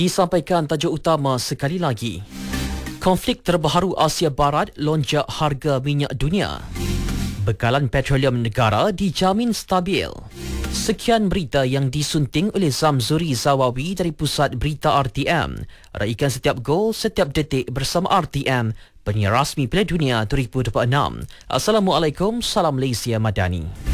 Disampaikan tajuk utama sekali lagi. Konflik terbaru Asia Barat lonjak harga minyak dunia. Bekalan petroleum negara dijamin stabil. Sekian berita yang disunting oleh Zamzuri Zawawi dari Pusat Berita RTM. Raikan setiap gol, setiap detik bersama RTM, penyiar rasmi Piala Dunia 2026. Assalamualaikum, salam Malaysia Madani.